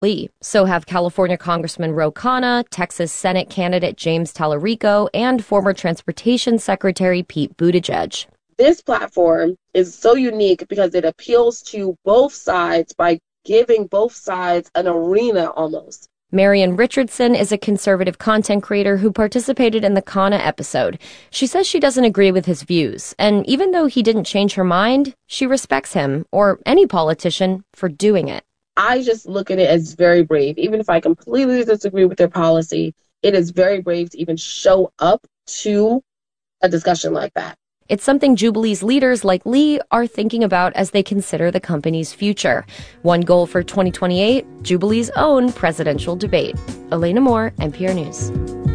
Lee. So have California Congressman Ro Khanna, Texas Senate candidate James Tallarico, and former Transportation Secretary Pete Buttigieg. This platform is so unique because it appeals to both sides by giving both sides an arena almost. Marian Richardson is a conservative content creator who participated in the Khanna episode. She says she doesn't agree with his views, and even though he didn't change her mind, she respects him, or any politician, for doing it. I just look at it as very brave. Even if I completely disagree with their policy, it is very brave to even show up to a discussion like that. It's something Jubilee's leaders like Lee are thinking about as they consider the company's future. One goal for 2028, Jubilee's own presidential debate. Elena Moore, NPR News.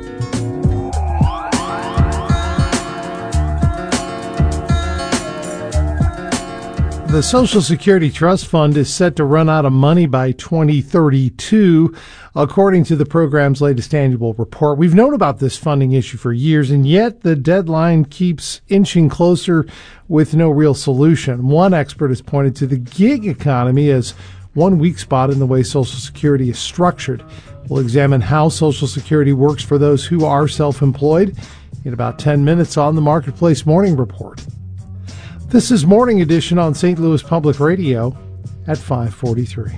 The Social Security Trust Fund is set to run out of money by 2032, according to the program's latest annual report. We've known about this funding issue for years, and yet the deadline keeps inching closer with no real solution. One expert has pointed to the gig economy as one weak spot in the way Social Security is structured. We'll examine how Social Security works for those who are self-employed in about 10 minutes on the Marketplace Morning Report. This is Morning Edition on St. Louis Public Radio at 5:43.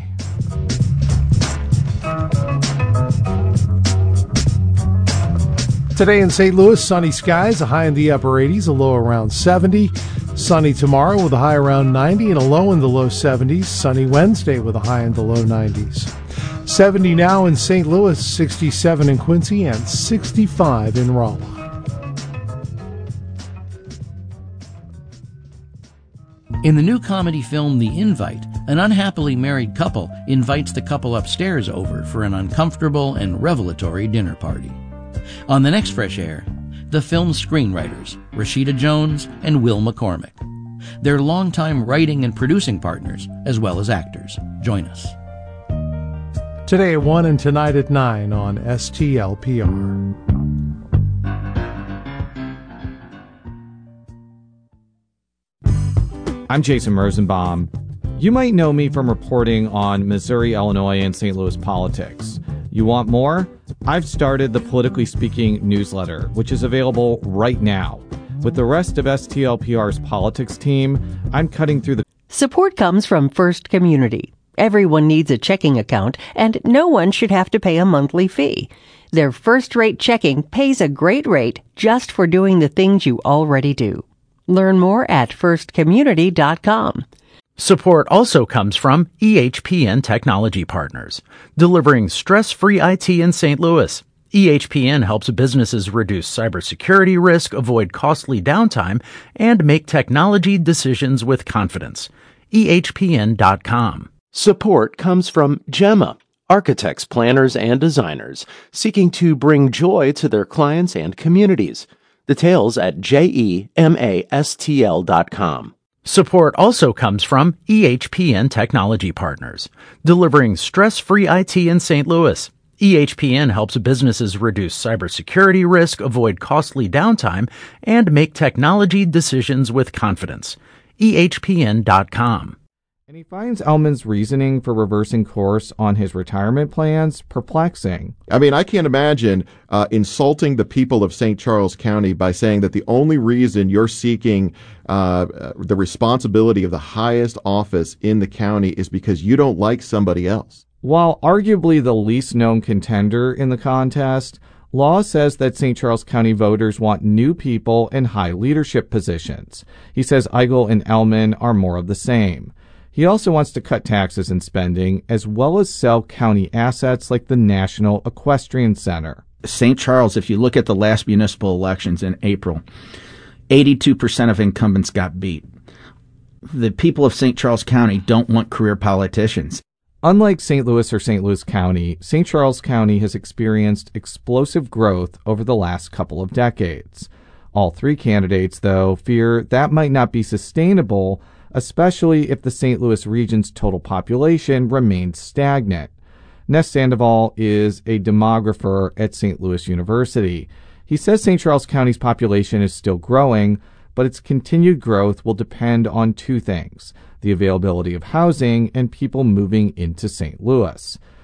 Today in St. Louis, sunny skies, a high in the upper 80s, a low around 70. Sunny tomorrow with a high around 90 and a low in the low 70s. Sunny Wednesday with a high in the low 90s. 70 now in St. Louis, 67 in Quincy, and 65 in Rolla. In the new comedy film The Invite, an unhappily married couple invites the couple upstairs over for an uncomfortable and revelatory dinner party. On the next Fresh Air, the film's screenwriters, Rashida Jones and Will McCormick. They're longtime writing and producing partners, as well as actors. Join us. Today at 1 and tonight at 9 on STLPR. I'm Jason Rosenbaum. You might know me from reporting on Missouri, Illinois, and St. Louis politics. You want more? I've started the Politically Speaking newsletter, which is available right now. With the rest of STLPR's politics team, I'm cutting through the... Support comes from First Community. Everyone needs a checking account, and no one should have to pay a monthly fee. Their first-rate checking pays a great rate just for doing the things you already do. Learn more at firstcommunity.com. Support also comes from EHPN Technology Partners, delivering stress-free IT in St. Louis. EHPN helps businesses reduce cybersecurity risk, avoid costly downtime, and make technology decisions with confidence. EHPN.com. Support comes from Gemma, architects, planners, and designers seeking to bring joy to their clients and communities. Details at GEMASTL.com. Support also comes from EHPN Technology Partners, delivering stress-free IT in St. Louis. EHPN helps businesses reduce cybersecurity risk, avoid costly downtime, and make technology decisions with confidence. EHPN.com. And he finds Ellman's reasoning for reversing course on his retirement plans perplexing. I mean, I can't imagine insulting the people of St. Charles County by saying that the only reason you're seeking the responsibility of the highest office in the county is because you don't like somebody else. While arguably the least known contender in the contest, Law says that St. Charles County voters want new people in high leadership positions. He says Eigel and Ellman are more of the same. He also wants to cut taxes and spending, as well as sell county assets like the National Equestrian Center. St. Charles, if you look at the last municipal elections in April, 82% of incumbents got beat. The people of St. Charles County don't want career politicians. Unlike St. Louis or St. Louis County, St. Charles County has experienced explosive growth over the last couple of decades. All three candidates, though, fear that might not be sustainable, especially if the St. Louis region's total population remains stagnant. Ness Sandoval is a demographer at St. Louis University. He says St. Charles County's population is still growing, but its continued growth will depend on two things: the availability of housing and people moving into St. Louis.